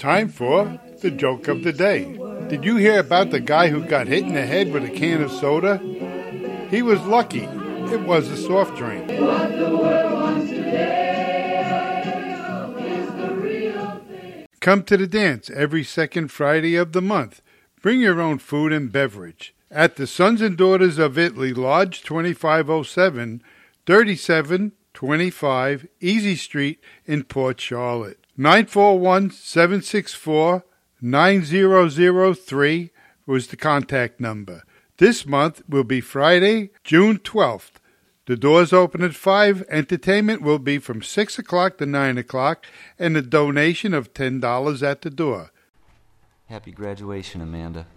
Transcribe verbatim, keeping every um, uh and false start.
Time for the joke of the day. Did you hear about the guy who got hit in the head with a can of soda? He was lucky. It was a soft drink. What the world wants today is the real thing. Come to the dance every second Friday of the month. Bring your own food and beverage. At the Sons and Daughters of Italy, Lodge twenty-five oh seven, thirty-seven twenty-five Easy Street in Port Charlotte. nine four one, seven six four, nine zero zero three was the contact number. This month will be Friday, June twelfth. The doors open at five. Entertainment will be from six o'clock to nine o'clock, and a donation of ten dollars at the door. Happy graduation, Amanda.